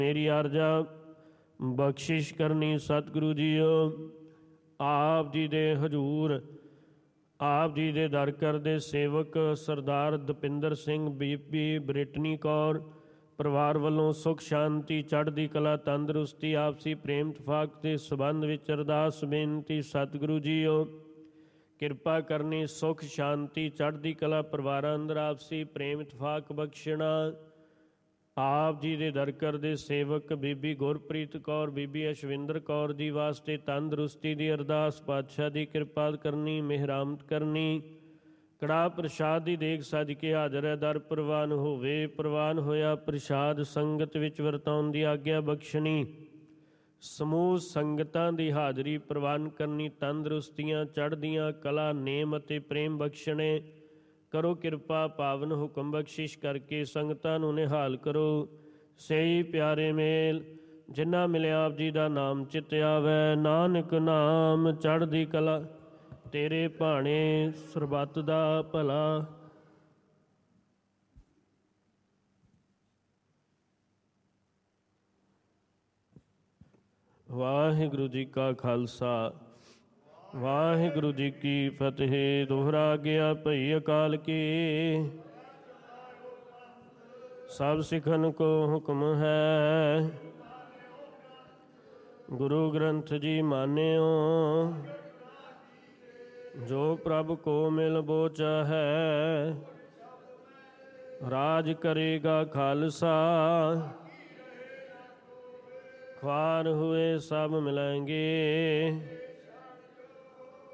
ਮੇਰੀ ਅਰਜ਼ਾ ਬਖਸ਼ਿਸ਼ ਕਰਨੀ। ਸਤਿਗੁਰੂ ਜੀਓ ਆਪ ਜੀ ਦੇ ਹਜ਼ੂਰ, ਆਪ ਜੀ ਦੇ ਦਰ ਕਰਦੇ ਸੇਵਕ ਸਰਦਾਰ ਦਪਿੰਦਰ ਸਿੰਘ, ਬੀਬੀ ਬ੍ਰਿਟਨੀ ਕੌਰ ਪਰਿਵਾਰ ਵੱਲੋਂ ਸੁਖ ਸ਼ਾਂਤੀ, ਚੜ੍ਹਦੀ ਕਲਾ, ਤੰਦਰੁਸਤੀ, ਆਪਸੀ ਪ੍ਰੇਮ ਇਤਫਾਕ ਦੇ ਸੰਬੰਧ ਵਿੱਚ ਅਰਦਾਸ ਬੇਨਤੀ। ਸਤਿਗੁਰੂ ਜੀਓ ਕਿਰਪਾ ਕਰਨੀ, ਸੁਖ ਸ਼ਾਂਤੀ, ਚੜ੍ਹਦੀ ਕਲਾ ਪਰਿਵਾਰਾਂ ਅੰਦਰ ਆਪਸੀ ਪ੍ਰੇਮ ਇਤਫਾਕ ਬਖਸ਼ਣਾ। ਆਪ ਜੀ ਦੇ ਦਰ ਕਰਦੇ ਸੇਵਕ ਬੀਬੀ ਗੁਰਪ੍ਰੀਤ ਕੌਰ, ਬੀਬੀ ਅਸ਼ਵਿੰਦਰ ਕੌਰ ਜੀ ਵਾਸਤੇ ਤੰਦਰੁਸਤੀ ਦੀ ਅਰਦਾਸ, ਪਾਤਸ਼ਾਹ ਦੀ ਕਿਰਪਾ ਕਰਨੀ, ਮਿਹਰਾਮਤ ਕਰਨੀ। ਕੜਾਹ ਪ੍ਰਸ਼ਾਦ ਦੀ ਦੇਗ ਸਜ ਕੇ ਹਾਜ਼ਰ ਹੈ, ਦਰ ਪ੍ਰਵਾਨ ਹੋਵੇ। ਪ੍ਰਵਾਨ ਹੋਇਆ ਪ੍ਰਸ਼ਾਦ ਸੰਗਤ ਵਿੱਚ ਵਰਤਾਉਣ ਦੀ ਆਗਿਆ ਬਖਸ਼ਣੀ। ਸਮੂਹ ਸੰਗਤਾਂ ਦੀ ਹਾਜ਼ਰੀ ਪ੍ਰਵਾਨ ਕਰਨੀ। ਤੰਦਰੁਸਤੀਆਂ, ਚੜ੍ਹਦੀਆਂ ਕਲਾ, ਨੇਮ ਅਤੇ ਪ੍ਰੇਮ ਬਖਸ਼ਣੇ। ਕਰੋ ਕਿਰਪਾ ਪਾਵਨ ਹੁਕਮ ਬਖਸ਼ਿਸ਼ ਕਰਕੇ ਸੰਗਤਾਂ ਨੂੰ ਨਿਹਾਲ ਕਰੋ। ਸਹੀ ਪਿਆਰੇ ਮੇਲ ਜਿਨ੍ਹਾਂ ਮਿਲਿਆ ਆਪ ਜੀ ਦਾ ਨਾਮ ਚਿਤ ਆਵੈ। ਨਾਨਕ ਨਾਮ ਚੜ੍ਹਦੀ ਕਲਾ ਤੇਰੇ ਭਾਣੇ, ਸਰਬੱਤ ਦਾ ਭਲਾ। ਵਾਹਿਗੁਰੂ ਜੀ ਕਾ ਖਾਲਸਾ, ਵਾਹਿਗੁਰੂ ਜੀ ਕੀ ਫਤਿਹ। ਦੋਹਰਾ ਗਿਆ ਭਈ ਅਕਾਲ ਕੀ, ਸਭ ਸਿੱਖਨ ਕੋ ਹੁਕਮ ਹੈ। ਗੁਰੂ ਗ੍ਰੰਥ ਜੀ ਮਾਨਿਓ, ਜੋ ਪ੍ਰਭ ਕੋ ਮਿਲ ਬੋਚਾ ਹੈ। ਰਾਜ ਕਰੇਗਾ ਖਾਲਸਾ, ख्वार हुए सब मिलेंगे।